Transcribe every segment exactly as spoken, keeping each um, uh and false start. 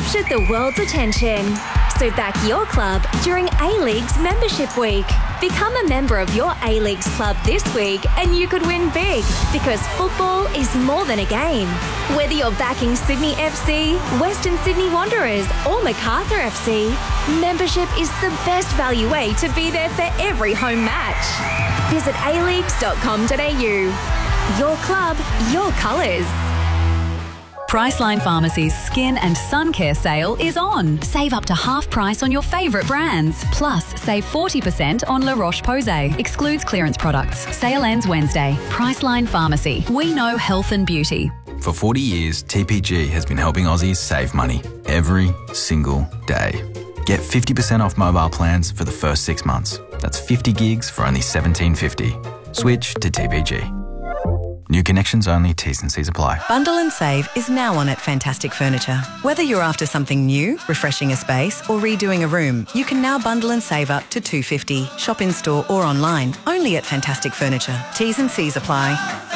captured the world's attention. So back your club during A-League's Membership Week. Become a member of your A-League's club this week and you could win big, because football is more than a game. Whether you're backing Sydney F C, Western Sydney Wanderers or Macarthur F C, membership is the best value way to be there for every home match. Visit a leagues dot com dot a u. Your club, your colours. Priceline Pharmacy's Skin and Sun Care sale is on. Save up to half price on your favourite brands. Plus, save forty percent on La Roche-Posay. Excludes clearance products. Sale ends Wednesday. Priceline Pharmacy. We know health and beauty. For forty years, T P G has been helping Aussies save money every single day. Get fifty percent off mobile plans for the first six months. That's fifty gigs for only seventeen fifty. Switch to T P G. New connections only, T's and C's apply. Bundle and save is now on at Fantastic Furniture. Whether you're after something new, refreshing a space or redoing a room, you can now bundle and save up to two hundred fifty dollars. Shop in store or online, only at Fantastic Furniture. T's and C's apply.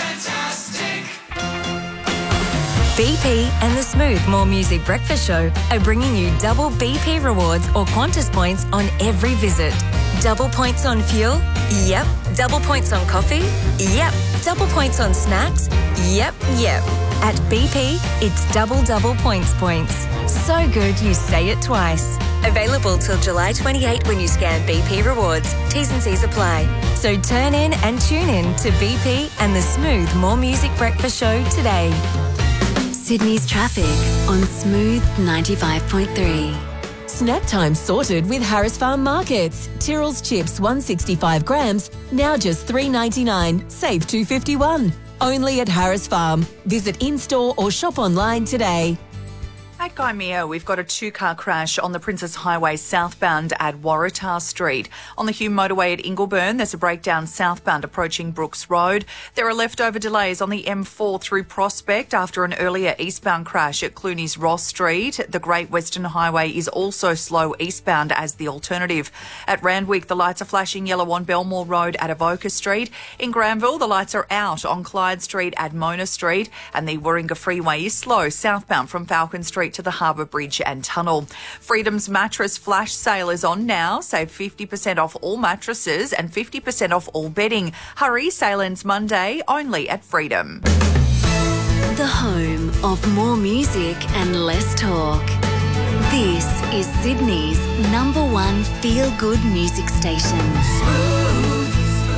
B P and the Smooth More Music Breakfast Show are bringing you double B P rewards or Qantas points on every visit. Double points on fuel? Yep. Double points on coffee? Yep. Double points on snacks? Yep, yep. At B P, it's double double points points. So good you say it twice. Available till July twenty-eighth when you scan B P Rewards. T's and C's apply. So turn in and tune in to B P and the Smooth More Music Breakfast Show today. Sydney's traffic on Smooth ninety-five point three. Snack time sorted with Harris Farm Markets. Tyrrell's chips one hundred sixty-five grams, now just three dollars ninety-nine, save two dollars fifty-one. Only at Harris Farm. Visit in-store or shop online today. At Gymea, we've got a two-car crash on the Princess Highway southbound at Waratah Street. On the Hume Motorway at Ingleburn, there's a breakdown southbound approaching Brooks Road. There are leftover delays on the M four through Prospect after an earlier eastbound crash at Clooney's Ross Street. The Great Western Highway is also slow eastbound as the alternative. At Randwick, the lights are flashing yellow on Belmore Road at Avoca Street. In Granville, the lights are out on Clyde Street at Mona Street, and the Warringah Freeway is slow southbound from Falcon Street to the Harbour Bridge and Tunnel. Freedom's mattress flash sale is on now. Save fifty percent off all mattresses and fifty percent off all bedding. Hurry, sale ends Monday, only at Freedom. The home of more music and less talk. This is Sydney's number one feel-good music station. Smooth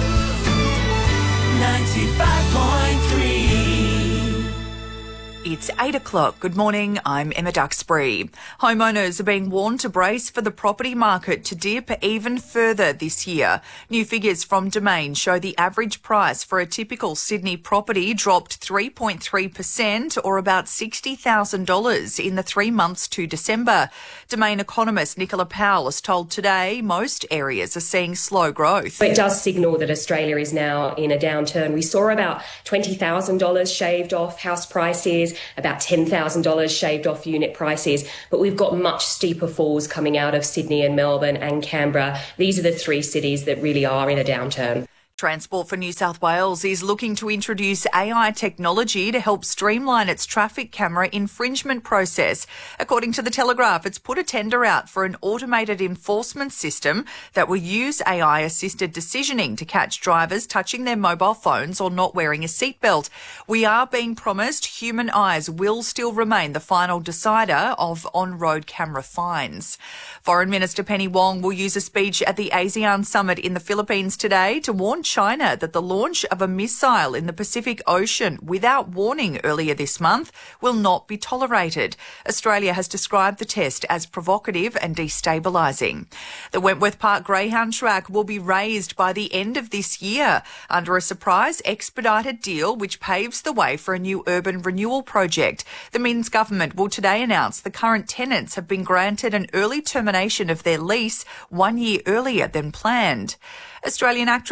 ninety-five point three. It's eight o'clock. Good morning. I'm Emma Duxbury. Homeowners are being warned to brace for the property market to dip even further this year. New figures from Domain show the average price for a typical Sydney property dropped three point three percent or about sixty thousand dollars in the three months to December. Domain economist Nicola Powell has told Today most areas are seeing slow growth. It does signal that Australia is now in a downturn. We saw about twenty thousand dollars shaved off house prices, about ten thousand dollars shaved off unit prices, but we've got much steeper falls coming out of Sydney and Melbourne and Canberra. These are the three cities that really are in a downturn. Transport for New South Wales is looking to introduce A I technology to help streamline its traffic camera infringement process. According to The Telegraph, it's put a tender out for an automated enforcement system that will use A I-assisted decisioning to catch drivers touching their mobile phones or not wearing a seatbelt. We are being promised human eyes will still remain the final decider of on-road camera fines. Foreign Minister Penny Wong will use a speech at the ASEAN summit in the Philippines today to warn China that the launch of a missile in the Pacific Ocean without warning earlier this month will not be tolerated. Australia has described the test as provocative and destabilising. The Wentworth Park Greyhound track will be raised by the end of this year under a surprise expedited deal which paves the way for a new urban renewal project. The Minns government will today announce the current tenants have been granted an early termination of their lease one year earlier than planned. Australian actress Charlotte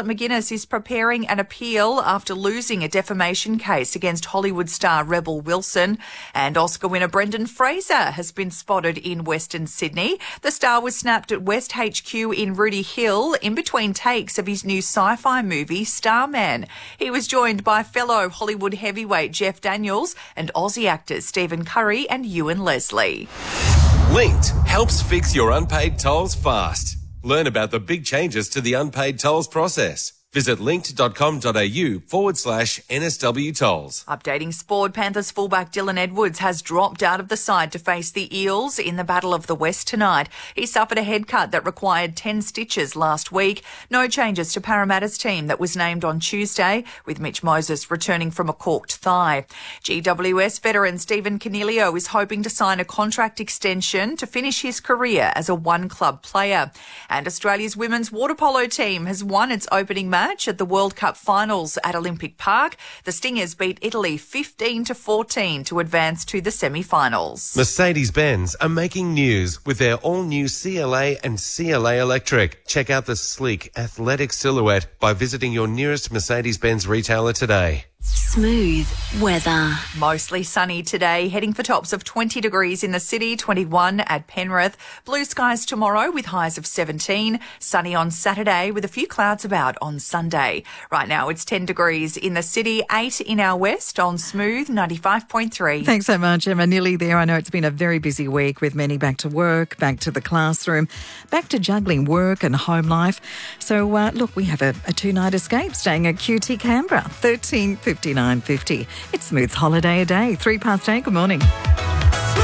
Charlotte McGuinness is preparing an appeal after losing a defamation case against Hollywood star Rebel Wilson. And Oscar winner Brendan Fraser has been spotted in Western Sydney. The star was snapped at West H Q in Rooty Hill in between takes of his new sci-fi movie Starman. He was joined by fellow Hollywood heavyweight Jeff Daniels and Aussie actors Stephen Curry and Ewan Leslie. Linked helps fix your unpaid tolls fast. Learn about the big changes to the unpaid tolls process. Visit linked.com.au forward slash NSW tolls. Updating sport, Panthers fullback Dylan Edwards has dropped out of the side to face the Eels in the Battle of the West tonight. He suffered a head cut that required ten stitches last week. No changes to Parramatta's team that was named on Tuesday, with Mitch Moses returning from a corked thigh. G W S veteran Stephen Canelio is hoping to sign a contract extension to finish his career as a one-club player. And Australia's women's water polo team has won its opening match match at the World Cup finals at Olympic Park. The Stingers beat Italy fifteen to fourteen to advance to the semi-finals. Mercedes-Benz are making news with their all-new C L A and C L A Electric. Check out the sleek, athletic silhouette by visiting your nearest Mercedes-Benz retailer today. Smooth weather. Mostly sunny today, heading for tops of twenty degrees in the city, twenty-one at Penrith. Blue skies tomorrow with highs of seventeen. Sunny on Saturday with a few clouds about on Sunday. Right now it's ten degrees in the city, eight in our west on Smooth ninety-five point three. Thanks so much, Emma. Nearly there. I know it's been a very busy week with many back to work, back to the classroom, back to juggling work and home life. So, uh, look, we have a, a two-night escape staying at Q T Canberra, thirteen fifty-nine fifty. It's Smooth's holiday a day. Three past eight. Good morning.